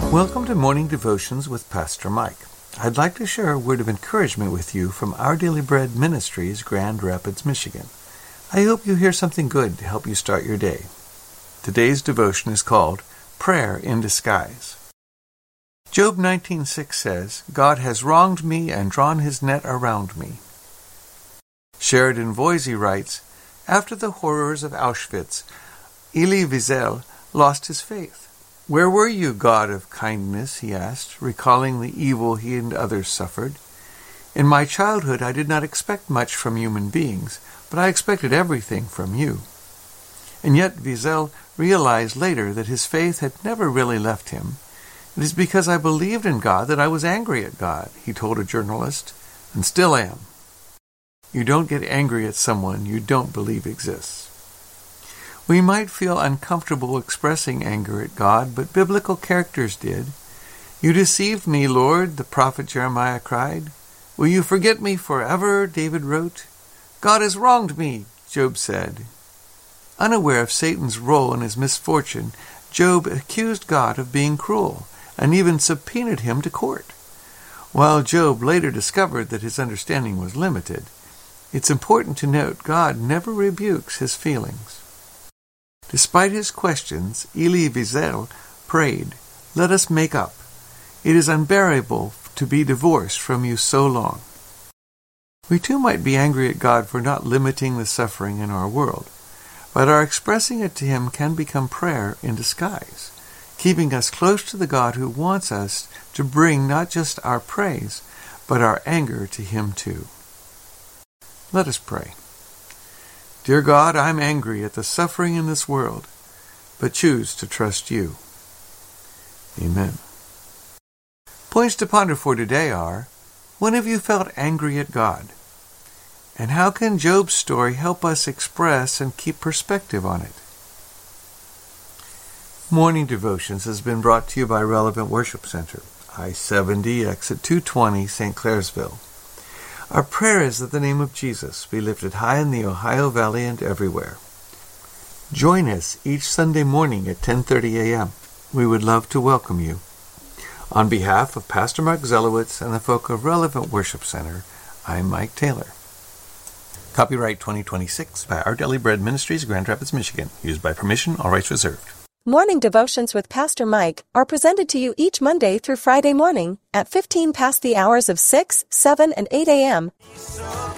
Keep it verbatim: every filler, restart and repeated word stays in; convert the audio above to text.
Welcome to Morning Devotions with Pastor Mike. I'd like to share a word of encouragement with you from Our Daily Bread Ministries, Grand Rapids, Michigan. I hope you hear something good to help you start your day. Today's devotion is called Prayer in Disguise. Job nineteen six says, God has wronged me and drawn his net around me. Sheridan Voisey writes, after the horrors of Auschwitz, Elie Wiesel lost his faith. Where were you, God of kindness, he asked, recalling the evil he and others suffered. In my childhood I did not expect much from human beings, but I expected everything from you. And yet Wiesel realized later that his faith had never really left him. It is because I believed in God that I was angry at God, he told a journalist, and still am. You don't get angry at someone you don't believe exists. We might feel uncomfortable expressing anger at God, but biblical characters did. You deceived me, Lord, the prophet Jeremiah cried. Will you forget me forever, David wrote. God has wronged me, Job said. Unaware of Satan's role in his misfortune, Job accused God of being cruel, and even subpoenaed him to court. While Job later discovered that his understanding was limited, it's important to note God never rebukes his feelings. Despite his questions, Elie Wiesel prayed, let us make up. It is unbearable to be divorced from you so long. We too might be angry at God for not limiting the suffering in our world, but our expressing it to him can become prayer in disguise, keeping us close to the God who wants us to bring not just our praise, but our anger to him too. Let us pray. Dear God, I'm angry at the suffering in this world, but choose to trust you. Amen. Points to ponder for today are, when have you felt angry at God? And how can Job's story help us express and keep perspective on it? Morning Devotions has been brought to you by Relevant Worship Center, I seventy, exit two twenty, Saint Clairsville. Our prayer is that the name of Jesus be lifted high in the Ohio Valley and everywhere. Join us each Sunday morning at ten thirty a.m. We would love to welcome you. On behalf of Pastor Mark Zelowitz and the folk of Relevant Worship Center, I'm Mike Taylor. Copyright twenty twenty-six by Our Daily Bread Ministries, Grand Rapids, Michigan. Used by permission, all rights reserved. Morning Devotions with Pastor Mike are presented to you each Monday through Friday morning at fifteen past the hours of six, seven, and eight a.m.